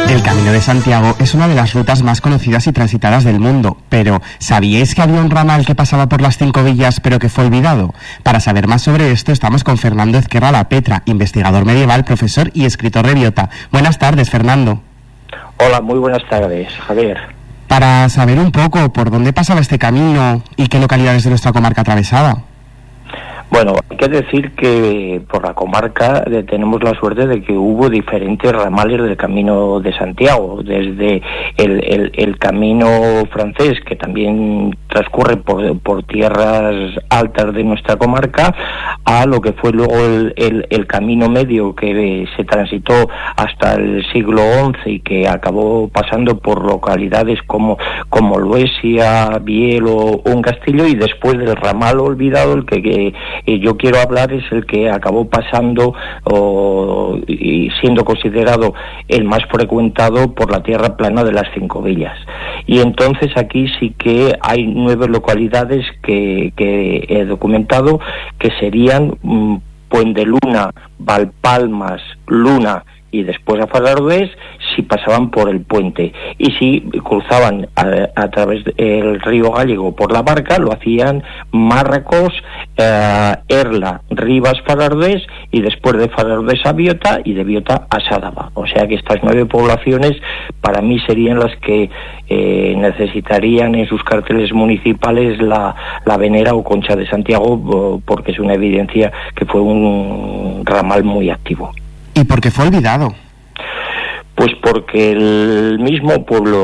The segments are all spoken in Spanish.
El Camino de Santiago es una de las rutas más conocidas y transitadas del mundo, pero ¿sabíais que había un ramal que pasaba por las 5 villas pero que fue olvidado? Para saber más sobre esto estamos con Fernando Ezquerra La Petra, investigador medieval, profesor y escritor de Biota. Buenas tardes, Fernando. Hola, muy buenas tardes, Javier. Para saber un poco por dónde pasaba este camino y qué localidades de nuestra comarca atravesaba. Bueno, hay que decir que por la comarca tenemos la suerte de que hubo diferentes ramales del Camino de Santiago, desde el camino francés, que también transcurre por tierras altas de nuestra comarca, a lo que fue luego el camino medio, que se transitó hasta el siglo XI y que acabó pasando por localidades como Luesia, Biel o un Castillo, y después del ramal olvidado, el que yo quiero hablar es el que acabó pasando y siendo considerado el más frecuentado por la tierra plana de las 5 villas. Y entonces aquí sí que hay 9 localidades que he documentado, que serían Puendeluna, Valpalmas, Luna y después a Farardés, si pasaban por el puente, y si cruzaban a través del río Gallego por la barca, lo hacían Márracos, Erla, Rivas, Farardés, y después de Farardés a Biota y de Biota a Sádava. O sea que estas 9 poblaciones para mí serían las que necesitarían en sus carteles municipales la Venera o Concha de Santiago, porque es una evidencia que fue un ramal muy activo. ¿Y por qué fue olvidado? Pues porque el mismo pueblo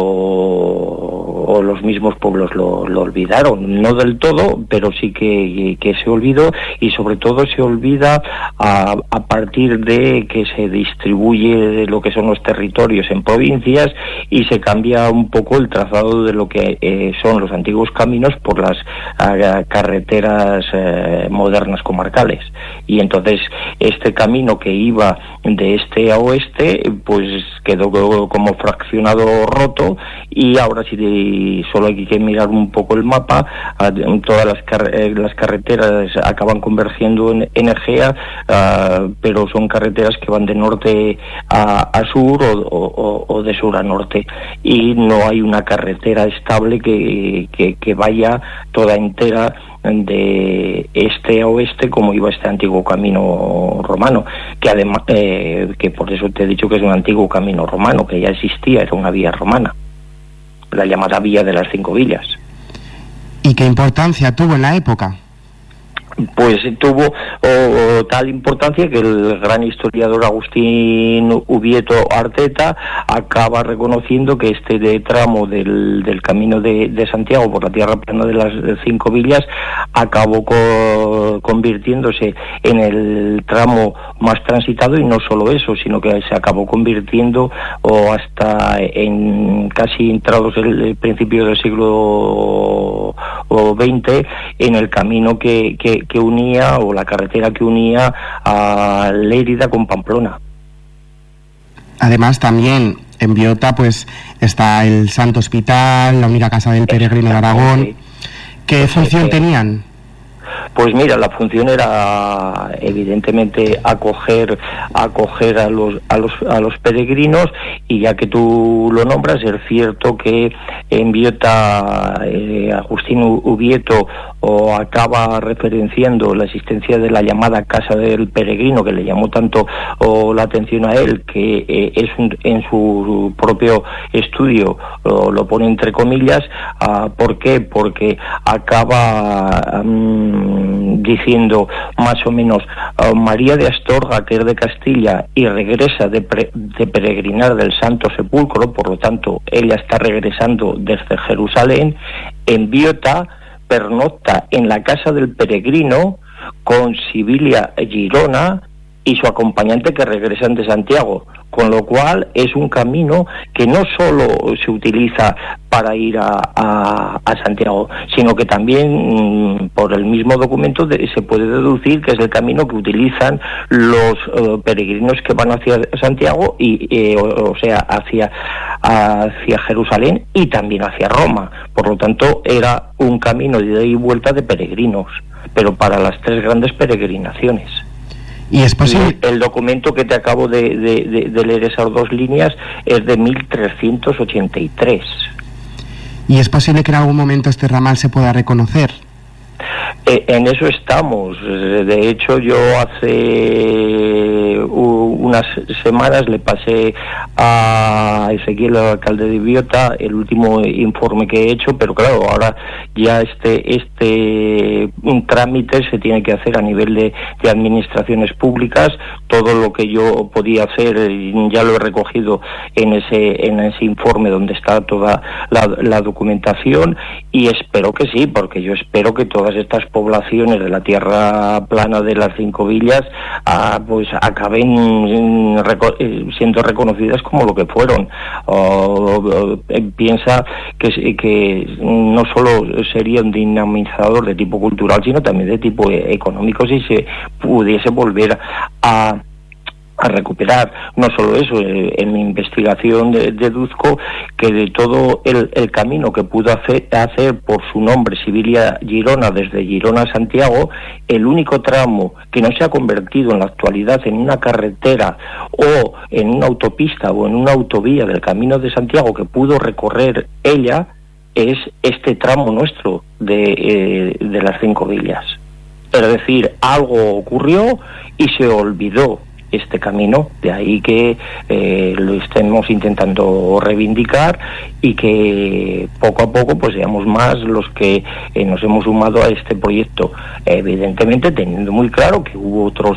o los mismos pueblos lo olvidaron, no del todo, pero sí que se olvidó, y sobre todo se olvida a partir de que se distribuye lo que son los territorios en provincias y se cambia un poco el trazado de lo que son los antiguos caminos por las carreteras modernas comarcales. Y entonces este camino que iba de este a oeste pues quedó como fraccionado, roto, y ahora sí solo hay que mirar un poco el mapa. Todas las carreteras acaban convergiendo en Egea, pero son carreteras que van de norte a sur o de sur a norte, y no hay una carretera estable que vaya toda entera de este a oeste como iba este antiguo camino romano, que además que por eso te he dicho que es un antiguo camino romano, que ya existía, era una vía romana, la llamada vía de las 5 villas. ¿Y qué importancia tuvo en la época? Pues tuvo tal importancia que el gran historiador Agustín Ubieto Arteta acaba reconociendo que este tramo del Camino de Santiago por la tierra plana de las 5 villas acabó convirtiéndose en el tramo más transitado, y no solo eso, sino que se acabó convirtiendo hasta en casi entrados el principio del siglo XX en el camino que unía, o la carretera que unía a Lérida con Pamplona. Además también en Biota pues está el Santo Hospital, la única casa del peregrino de Aragón. ¿Qué función tenían? Pues mira, la función era evidentemente acoger a los peregrinos, y ya que tú lo nombras, es cierto que en Biota Agustín Ubieto acaba referenciando la existencia de la llamada Casa del Peregrino, que le llamó tanto la atención a él, que en su propio estudio lo pone entre comillas. ¿Por qué? Porque acaba diciendo más o menos María de Astorga, que es de Castilla y regresa de peregrinar del Santo Sepulcro, por lo tanto ella está regresando desde Jerusalén, en Biota pernocta en la casa del peregrino con Sibilia Girona y su acompañante, que regresan de Santiago, con lo cual es un camino que no solo se utiliza para ir a Santiago, sino que también por el mismo documento se puede deducir que es el camino que utilizan los peregrinos que van hacia Santiago o sea, hacia Jerusalén y también hacia Roma. Por lo tanto, era un camino de ida y vuelta de peregrinos, pero para las 3 grandes peregrinaciones. ¿Y es posible? El documento que te acabo de leer, esas 2 líneas, es de 1383. ¿Y es posible que en algún momento este ramal se pueda reconocer? En eso estamos. De hecho, yo hace unas semanas le pasé a Ezequiel, el alcalde de Biota, el último informe que he hecho, pero claro, ahora ya un trámite se tiene que hacer a nivel de administraciones públicas. Todo lo que yo podía hacer ya lo he recogido en ese informe donde está toda la documentación, y espero que sí, porque yo espero que todas estas poblaciones de la tierra plana de las 5 villas pues acaben siendo reconocidas como lo que fueron. Piensa que no solo sería un dinamizador de tipo cultural, sino también de tipo económico, si se pudiese volver a recuperar. No solo eso, en mi investigación deduzco que de todo el camino que pudo hacer por su nombre Sibilia-Girona, desde Girona a Santiago, el único tramo que no se ha convertido en la actualidad en una carretera o en una autopista o en una autovía del Camino de Santiago que pudo recorrer ella, es este tramo nuestro de las 5 villas. Es decir, algo ocurrió y se olvidó este camino, de ahí que lo estemos intentando reivindicar y que poco a poco pues seamos más los que nos hemos sumado a este proyecto, evidentemente teniendo muy claro que hubo otros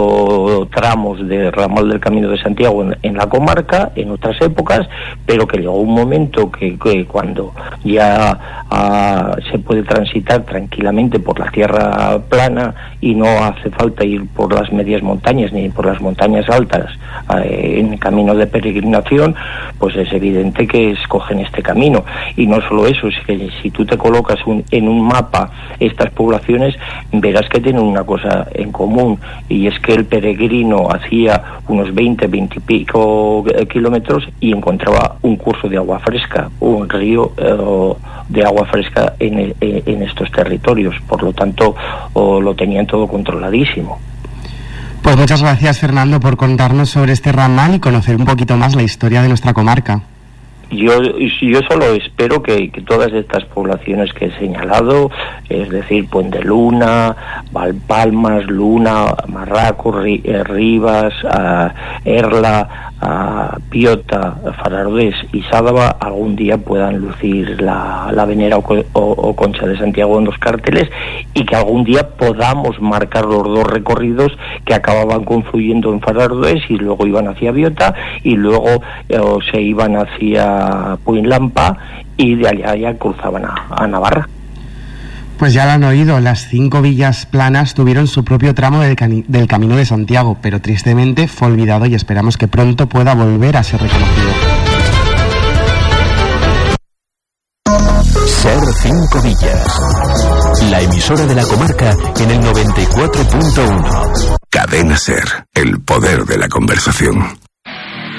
tramos de ramal del Camino de Santiago en la comarca en otras épocas, pero que llegó un momento que cuando ya se puede transitar tranquilamente por la tierra plana y no hace falta ir por las medias montañas ni por las montañas altas en el camino de peregrinación, pues es evidente que escogen este camino. Y no solo eso, es que si tú te colocas en un mapa estas poblaciones, verás que tienen una cosa en común, y es que el peregrino hacía unos 20 y pico kilómetros y encontraba un curso de agua fresca, un río de agua fresca en estos territorios. Por lo tanto, lo tenían todo controladísimo. Pues muchas gracias, Fernando, por contarnos sobre este ramal y conocer un poquito más la historia de nuestra comarca. Yo solo espero que todas estas poblaciones que he señalado, es decir, Puente Luna, Valpalmas, Luna, Marracos, Rivas, Erla, Biota, Farardés y Sádava, algún día puedan lucir la venera o concha de Santiago en los carteles, y que algún día podamos marcar los 2 recorridos que acababan confluyendo en Farardés y luego iban hacia Biota y luego se iban hacia Puinlampa y de allá ya cruzaban a Navarra. Pues ya lo han oído, las 5 villas planas tuvieron su propio tramo del Camino de Santiago, pero tristemente fue olvidado y esperamos que pronto pueda volver a ser reconocido. Ser 5 Villas, la emisora de la comarca en el 94.1. Cadena Ser, el poder de la conversación.